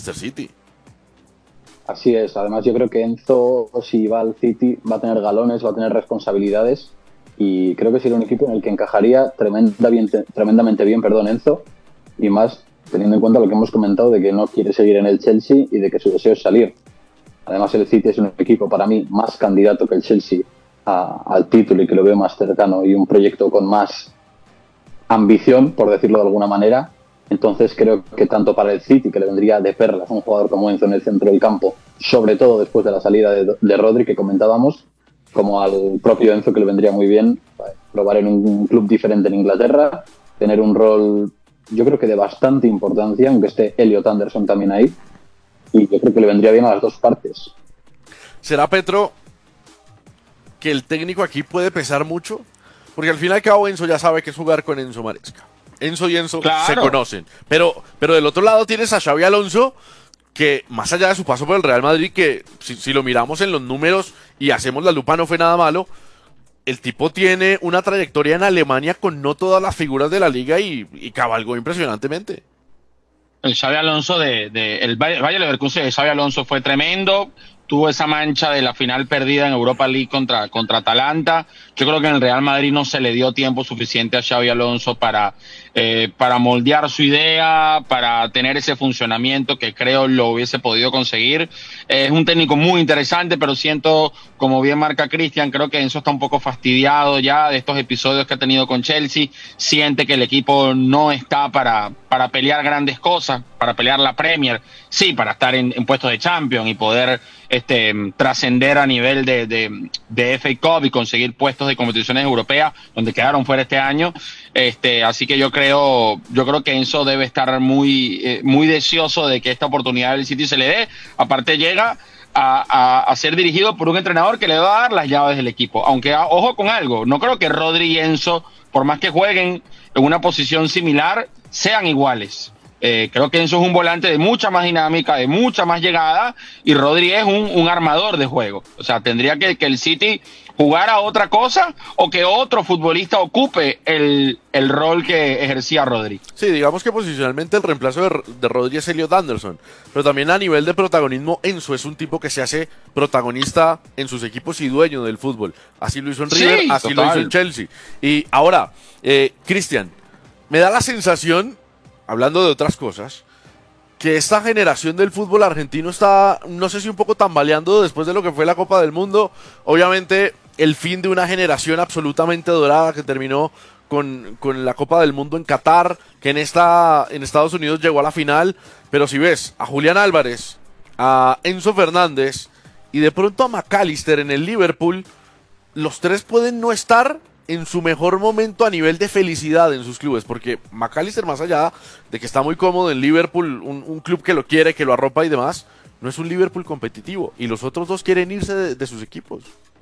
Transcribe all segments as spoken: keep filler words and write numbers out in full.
Manchester City. Así es, además yo creo que Enzo, si va al City, va a tener galones, va a tener responsabilidades y creo que sería un equipo en el que encajaría tremenda bien, tremendamente bien, perdón, Enzo, y más teniendo en cuenta lo que hemos comentado de que no quiere seguir en el Chelsea y de que su deseo es salir. Además el City es un equipo para mí más candidato que el Chelsea a, al título y que lo veo más cercano y un proyecto con más ambición, por decirlo de alguna manera. Entonces creo que tanto para el City, que le vendría de perlas un jugador como Enzo en el centro del campo, sobre todo después de la salida de, de Rodri que comentábamos, como al propio Enzo, que le vendría muy bien probar en un club diferente en Inglaterra, tener un rol yo creo que de bastante importancia, aunque esté Elliot Anderson también ahí, y yo creo que le vendría bien a las dos partes. ¿Será, Petro, que el técnico aquí puede pesar mucho? Porque al fin y al cabo Enzo ya sabe que es jugar con Enzo Maresca. Enzo y Enzo claro. se conocen. Pero, pero del otro lado tienes a Xabi Alonso, que más allá de su paso por el Real Madrid, que si, si lo miramos en los números y hacemos la lupa no fue nada malo, el tipo tiene una trayectoria en Alemania con no todas las figuras de la liga y, y cabalgó impresionantemente. El Xabi Alonso de, de el Bayer Leverkusen de Xabi Alonso fue tremendo. Tuvo esa mancha de la final perdida en Europa League contra, contra Atalanta. Yo creo que en el Real Madrid no se le dio tiempo suficiente a Xabi Alonso para, eh, para moldear su idea, para tener ese funcionamiento que creo lo hubiese podido conseguir. Eh, es un técnico muy interesante, pero siento, como bien marca Cristian, creo que Enzo está un poco fastidiado ya de estos episodios que ha tenido con Chelsea. Siente que el equipo no está para, para pelear grandes cosas, para pelear la Premier. Sí, para estar en, en puestos de Champions y poder este, trascender a nivel de, de, de F A Cup y conseguir puestos de competiciones europeas, donde quedaron fuera este año. Este, así que yo creo, yo creo que Enzo debe estar muy, eh, muy deseoso de que esta oportunidad del City se le dé. Aparte llega a, a, a ser dirigido por un entrenador que le va a dar las llaves del equipo. Aunque, a, ojo con algo, no creo que Rodri y Enzo, por más que jueguen en una posición similar, sean iguales. Eh, creo que Enzo es un volante de mucha más dinámica, de mucha más llegada, y Rodri es un, un armador de juego. O sea, tendría que, que el City jugar a otra cosa o que otro futbolista ocupe el, el rol que ejercía Rodri. Sí, digamos que posicionalmente el reemplazo de, de Rodri es Elliot Anderson, pero también a nivel de protagonismo Enzo es un tipo que se hace protagonista en sus equipos y dueño del fútbol. Así lo hizo en River, Sí, así total. lo hizo en Chelsea. Y ahora, eh, Cristian, me da la sensación, hablando de otras cosas, que esta generación del fútbol argentino está, no sé si un poco tambaleando después de lo que fue la Copa del Mundo. Obviamente el fin de una generación absolutamente dorada que terminó con, con la Copa del Mundo en Qatar, que en, esta, en Estados Unidos llegó a la final. Pero si ves a Julián Álvarez, a Enzo Fernández y de pronto a McAllister en el Liverpool, los tres pueden no estar en su mejor momento a nivel de felicidad en sus clubes, porque McAllister, más allá de que está muy cómodo en Liverpool, un, un club que lo quiere, que lo arropa y demás, no es un Liverpool competitivo, y los otros dos quieren irse de, de sus equipos.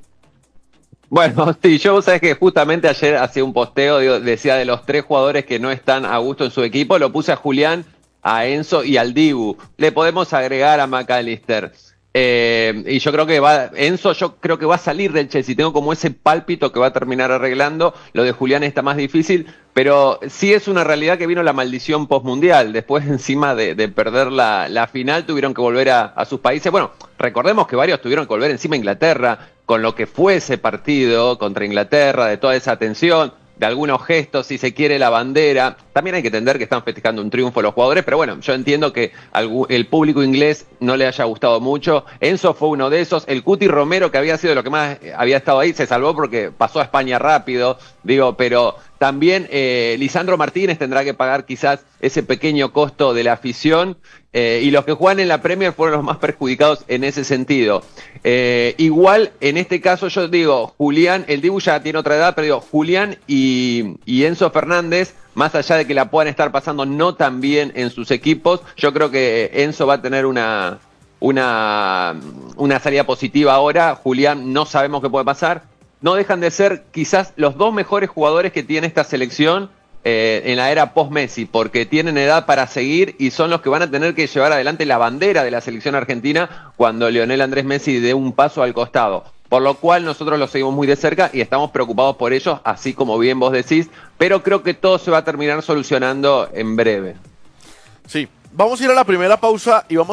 Bueno, sí, yo sabes que justamente ayer hacía un posteo, digo, decía de los tres jugadores que no están a gusto en su equipo, lo puse a Julián, a Enzo y al Dibu. Le podemos agregar a McAllister. Eh, y yo creo que va, Enzo yo creo que va a salir del Chelsea, tengo como ese pálpito que va a terminar arreglando. Lo de Julián está más difícil, pero sí es una realidad que vino la maldición postmundial. Después encima de, de perder la, la final tuvieron que volver a, a sus países. Bueno, recordemos que varios tuvieron que volver encima a Inglaterra, con lo que fue ese partido contra Inglaterra, de toda esa tensión, de algunos gestos, si se quiere, la bandera. También hay que entender que están festejando un triunfo los jugadores, pero bueno, yo entiendo que el público inglés no le haya gustado mucho. Enzo fue uno de esos. El Cuti Romero, que había sido lo que más había estado ahí, se salvó porque pasó a España rápido, digo, pero también eh, Lisandro Martínez tendrá que pagar quizás ese pequeño costo de la afición, eh, y los que juegan en la Premier fueron los más perjudicados en ese sentido. Eh, igual, en este caso yo digo, Julián, el Dibu ya tiene otra edad, pero digo, Julián y, y Enzo Fernández, más allá de que la puedan estar pasando no tan bien en sus equipos, yo creo que Enzo va a tener una, una, una salida positiva ahora. Julián no sabemos qué puede pasar. No dejan de ser quizás los dos mejores jugadores que tiene esta selección eh, en la era post-Messi, porque tienen edad para seguir y son los que van a tener que llevar adelante la bandera de la selección argentina cuando Lionel Andrés Messi dé un paso al costado. Por lo cual nosotros los seguimos muy de cerca y estamos preocupados por ellos, así como bien vos decís, pero creo que todo se va a terminar solucionando en breve. Sí, vamos a ir a la primera pausa y vamos